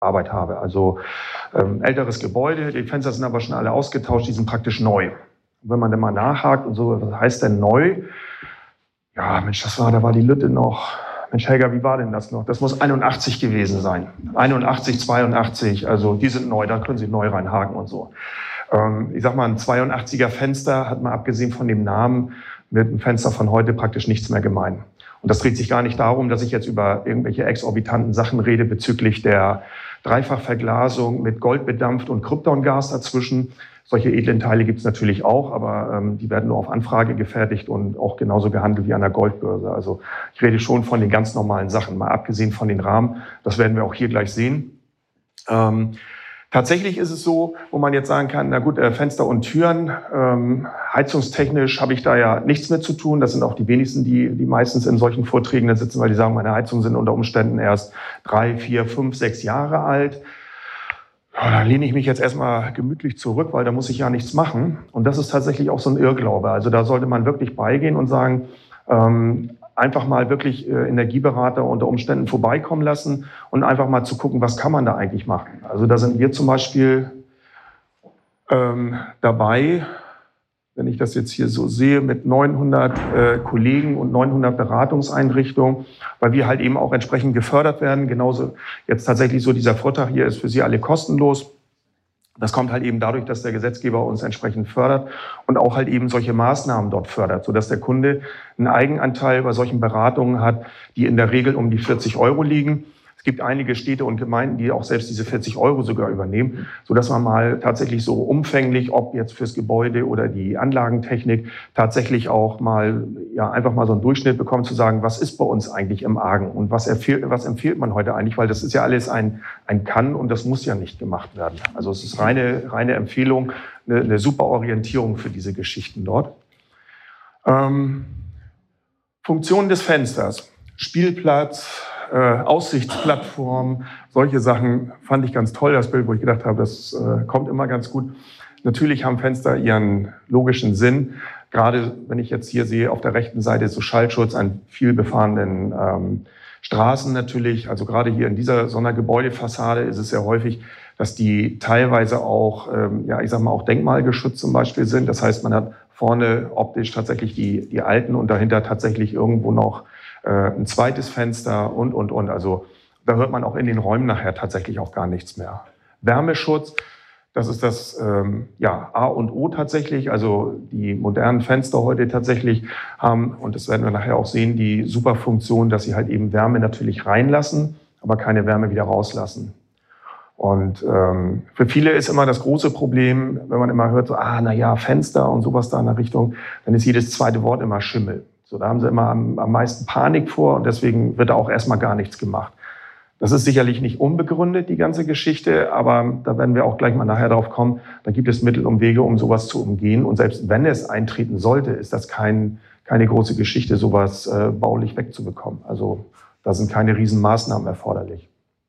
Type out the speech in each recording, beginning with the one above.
Arbeit habe. Also älteres Gebäude, die Fenster sind aber schon alle ausgetauscht, die sind praktisch neu. Und wenn man dann mal nachhakt und so, was heißt denn neu? Ja, Mensch, da war die Lütte noch. Mensch, Helga, wie war denn das noch? Das muss 81 gewesen sein. 81, 82, also die sind neu, da können Sie neu reinhaken und so. Ich sag mal, ein 82er Fenster hat mal abgesehen von dem Namen mit einem Fenster von heute praktisch nichts mehr gemein. Und das dreht sich gar nicht darum, dass ich jetzt über irgendwelche exorbitanten Sachen rede bezüglich der Dreifachverglasung mit Gold bedampft und Kryptongas dazwischen. Solche edlen Teile gibt es natürlich auch, aber die werden nur auf Anfrage gefertigt und auch genauso gehandelt wie an der Goldbörse. Also ich rede schon von den ganz normalen Sachen, mal abgesehen von den Rahmen. Das werden wir auch hier gleich sehen. Tatsächlich ist es so, wo man jetzt sagen kann, na gut, Fenster und Türen, heizungstechnisch habe ich da ja nichts mit zu tun. Das sind auch die wenigsten, die meistens in solchen Vorträgen da sitzen, weil die sagen, meine Heizungen sind unter Umständen erst 3, 4, 5, 6 Jahre alt. Ja, da lehne ich mich jetzt erstmal gemütlich zurück, weil da muss ich ja nichts machen. Und das ist tatsächlich auch so ein Irrglaube. Also da sollte man wirklich beigehen und sagen, einfach mal wirklich Energieberater unter Umständen vorbeikommen lassen und einfach mal zu gucken, was kann man da eigentlich machen. Also da sind wir zum Beispiel dabei, wenn ich das jetzt hier so sehe, mit 900 Kollegen und 900 Beratungseinrichtungen, weil wir halt eben auch entsprechend gefördert werden. Genauso jetzt tatsächlich so dieser Vortrag hier ist für Sie alle kostenlos. Das kommt halt eben dadurch, dass der Gesetzgeber uns entsprechend fördert und auch halt eben solche Maßnahmen dort fördert, sodass der Kunde einen Eigenanteil bei solchen Beratungen hat, die in der Regel um die 40 € liegen. Es gibt einige Städte und Gemeinden, die auch selbst diese 40 € sogar übernehmen, sodass man mal tatsächlich so umfänglich, ob jetzt fürs Gebäude oder die Anlagentechnik, tatsächlich auch mal, ja, einfach mal so einen Durchschnitt bekommt, zu sagen, was ist bei uns eigentlich im Argen und was empfiehlt man heute eigentlich, weil das ist ja alles ein Kann und das muss ja nicht gemacht werden. Also es ist reine Empfehlung, eine super Orientierung für diese Geschichten dort. Funktion des Fensters, Spielplatz, Aussichtsplattform, solche Sachen fand ich ganz toll, das Bild, wo ich gedacht habe, das kommt immer ganz gut. Natürlich haben Fenster ihren logischen Sinn, gerade wenn ich jetzt hier sehe, auf der rechten Seite so Schallschutz an viel befahrenen Straßen natürlich, also gerade hier in dieser so einer Gebäudefassade ist es sehr häufig, dass die teilweise auch, ja, ich sag mal, auch denkmalgeschützt zum Beispiel sind. Das heißt, man hat vorne optisch tatsächlich die alten und dahinter tatsächlich irgendwo noch ein zweites Fenster und. Also da hört man auch in den Räumen nachher tatsächlich auch gar nichts mehr. Wärmeschutz, das ist das A und O tatsächlich. Also die modernen Fenster heute tatsächlich haben, und das werden wir nachher auch sehen, die super Funktion, dass sie halt eben Wärme natürlich reinlassen, aber keine Wärme wieder rauslassen. Und für viele ist immer das große Problem, wenn man immer hört, so, Fenster und sowas da in der Richtung, dann ist jedes zweite Wort immer Schimmel. So, da haben sie immer am meisten Panik vor und deswegen wird da auch erstmal gar nichts gemacht. Das ist sicherlich nicht unbegründet, die ganze Geschichte, aber da werden wir auch gleich mal nachher drauf kommen. Da gibt es Mittel und Wege, um sowas zu umgehen. Und selbst wenn es eintreten sollte, ist das keine große Geschichte, sowas baulich wegzubekommen. Also da sind keine Riesenmaßnahmen erforderlich.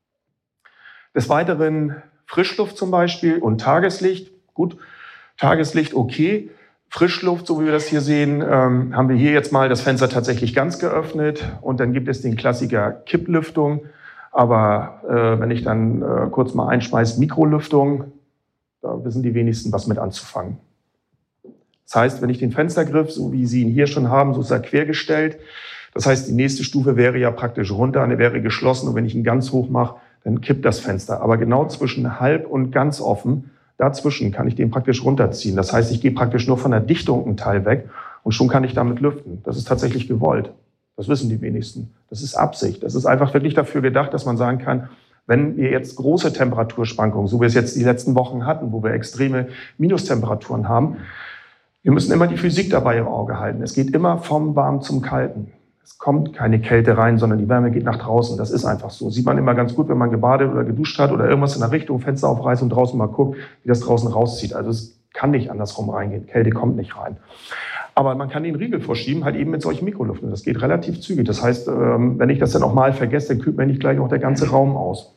Des Weiteren Frischluft zum Beispiel und Tageslicht. Gut, Tageslicht okay. Frischluft, so wie wir das hier sehen, haben wir hier jetzt mal das Fenster tatsächlich ganz geöffnet und dann gibt es den Klassiker Kipplüftung. Aber wenn ich dann kurz mal einschmeiße, Mikrolüftung, da wissen die wenigsten, was mit anzufangen. Das heißt, wenn ich den Fenstergriff, so wie Sie ihn hier schon haben, so ist er quergestellt. Das heißt, die nächste Stufe wäre ja praktisch runter, eine wäre geschlossen und wenn ich ihn ganz hoch mache, dann kippt das Fenster. Aber genau zwischen halb und ganz offen, dazwischen kann ich den praktisch runterziehen. Das heißt, ich gehe praktisch nur von der Dichtung einen Teil weg und schon kann ich damit lüften. Das ist tatsächlich gewollt. Das wissen die wenigsten. Das ist Absicht. Das ist einfach wirklich dafür gedacht, dass man sagen kann, wenn wir jetzt große Temperaturschwankungen, so wie wir es jetzt die letzten Wochen hatten, wo wir extreme Minustemperaturen haben, wir müssen immer die Physik dabei im Auge halten. Es geht immer vom Warm zum Kalten. Es kommt keine Kälte rein, sondern die Wärme geht nach draußen. Das ist einfach so. Sieht man immer ganz gut, wenn man gebadet oder geduscht hat oder irgendwas in der Richtung, Fenster aufreißt und draußen mal guckt, wie das draußen rauszieht. Also es kann nicht andersrum reingehen. Kälte kommt nicht rein. Aber man kann den Riegel vorschieben, halt eben mit solchen Mikrolüften. Das geht relativ zügig. Das heißt, wenn ich das dann auch mal vergesse, dann kühlt mir nicht gleich noch der ganze Raum aus.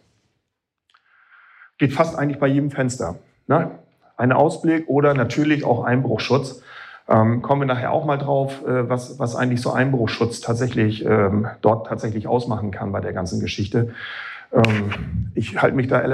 Geht fast eigentlich bei jedem Fenster. Ne? Ein Ausblick oder natürlich auch Einbruchschutz. Kommen wir nachher auch mal drauf, was eigentlich so Einbruchschutz tatsächlich dort tatsächlich ausmachen kann bei der ganzen Geschichte. Ich halte mich da